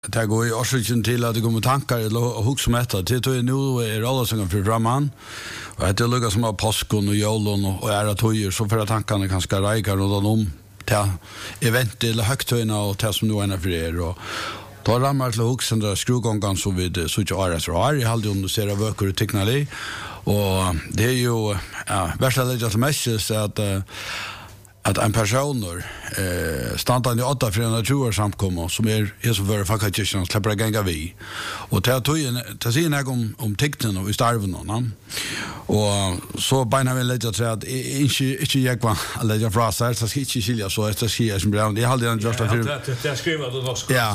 Det går ju också till att det kommer tankar eller hus som heter det är nu är alla som för framan och det lukar som av påskon och julen och är att höjer så för att tankarna kanske räcker och de till event eller högtöjna och till som nu är för er och då ramar till husen där skruvgången så vid så att är i halde under ser verkar och teknologi och det är ju värsta det som mest så att en personer standard i 8 för natur samkommer som är så för faktiskt släpper gänga vi och ta sig om tekten och i starven och så beina vill lägga till att inte jag var lägga fra så ska inte skilja så att det ska som bland det hade jag just för det skriver du också ja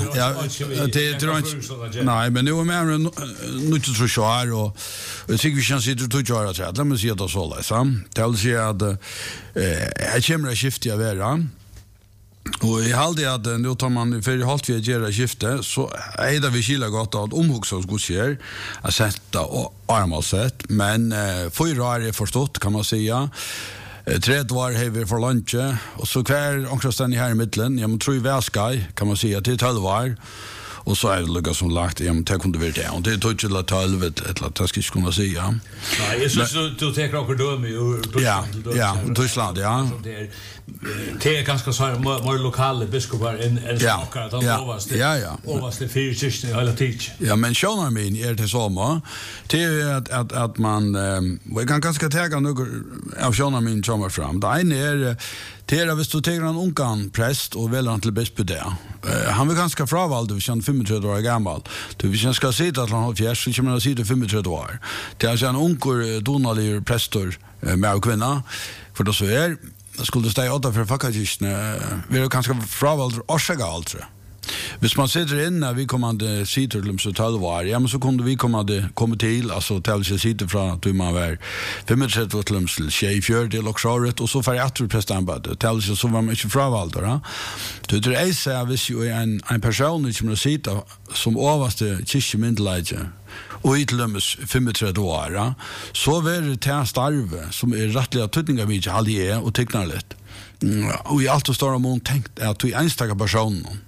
det nej men nu är mer nu tror jag och jag tycker vi kan se det tror jag att låt mig se det så där det vill säga att jag kommer att skifta vara och I halde att nu tar man för halt vi göra skifte så är det vi skilja gott att omhuxa oss går att sätta och armalsätt men fyra är förstått kan man säga. 3 var hever för lunch och så kvar också stann I här I mitten jag tror I väskai kan man säga till 12 var och så är det lugga som lagt jag tar kunde vara det och det tog till att 12 eller att ska kunna säga. Nej, jag så du tar också döm I ja, Tyskland ja. Det är ganska så mer lokala biskopar en smakar att han lovas det för kyrkan I hela tiden. Ja, men sjönar min är det så det är att man vi kan ganska täga några av sjönar min kommer fram. Det ena är det är hvis du tar en ungan präst och väljer han till bisp där. Han vill ganska fravald vi känner 35 år gammal. Du vi ska se att han har fjärs så kommer man se det 35 år. Det är en unkor donalig prästor med kvinna för då så är skulle stå åt för faktiskt vi är ganska fravald orsaka allt tror jag. Hvis man sitter inne vi kommande sitter så 12 var ja men så kunde vi komma till alltså till sig sitter från att man var 35 till Sheffield det Loxaret och så för att prästambad till sig så var man inte fravald då. Det är service ju en person som sitter som överste kyrkmyndighet och I tillämmes 35 år så var det till starve som är rättliga tydningar vi aldrig och tecknar lite. Och I allt och stora mån tänkt att vi enstaka personer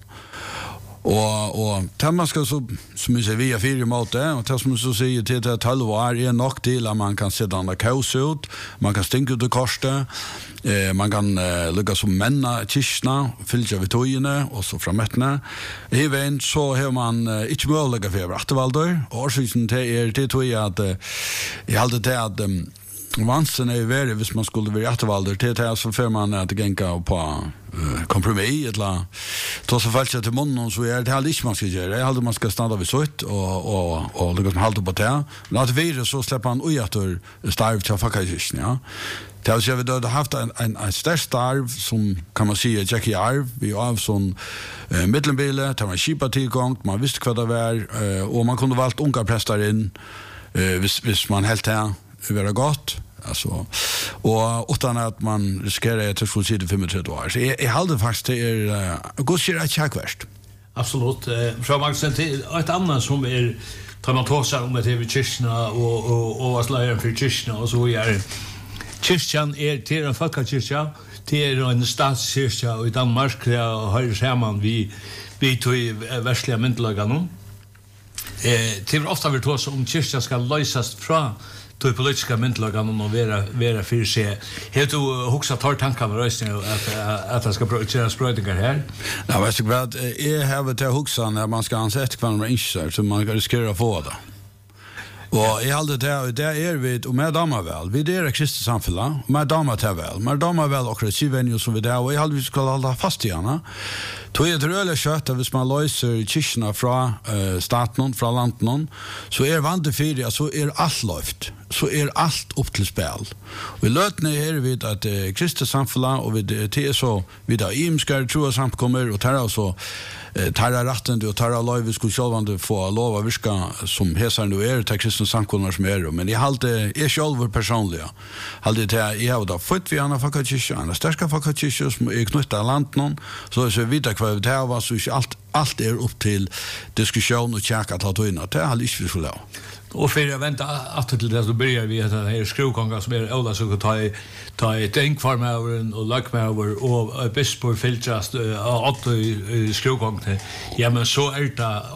och tar man ska så som vi säger via 4 måte och tar som så säger till att 12 år är nog till att man kan sätta andra kaos ut man kan stänka ut korset man kan lägga som männa kyrkna fylla vid tojene och så framåtne även så har man inte möjliga för eftervalder och så det tror jag att I hade det att vansen är värre hvis man skulle vara eftervalder till så för man att gänga på kompromiss eller då så fallet till munnen så är det här inte man ska göra jag hade man ska stanna vid sått och lägga som halt på det men att vi så släpper man ojator starv till faktiskt ja det har vi då haft en stark starv som kan man säga Jackie Arv vi har sån mittenbile tar man skipa tillgång man visste vad det var och man kunde valt unga präster in hvis man helt här vara gott alltså och utan att man riskerar att få se det 35 år så jag hade faktiskt det är godsir att checkwest absolut från Maxen till ett annat som är tar man tåsar om det vid kyrkna och vad slagen för kyrkna och så är kyrkan är till en folkkyrka till en statskyrka och I Danmark har samman vi tog västliga myndlagarna till ofta vill tåsa om kyrkan ska lösas från de politiska myndlagarna och vara för sig. Helt och huxa tar tankar med röstning att det ska göras spröjningar här. Ja, vet du vad? Jag har till huxa när man ska ansett kvar man inte så man riskerar att få det. Och I allt det är vi och med damer väl. Vi är kristet samfälla, med damer till väl. Med damer väl och recivenio som vi där och I allt vi ska hålla fast I gärna. Tog ett röle kött hvis man löser kyrkna från staten, från landet så vant fyra så allt löft. Så allt upp till spel. Vi lötne här vid att kristet samfälla och vid det så vid där imskar tror samt kommer och tar så tar rätten och tar lov vi skulle själva få lov att viska som hesar nu till kristna samkomnar som men jag hade själv personligen hade det jag då fått vi andra faktiskt starka faktiskt som knutta landet så vidare kvar det var så inte allt upp till diskussion och checka ta in att det har inte vi förlåt. Och för jag väntar att till det så börjar vi att det här skruvkonga som är alla så ta ett enkvarm över och lack med över och bispor filtrast att skruvkonga. Ja men så är det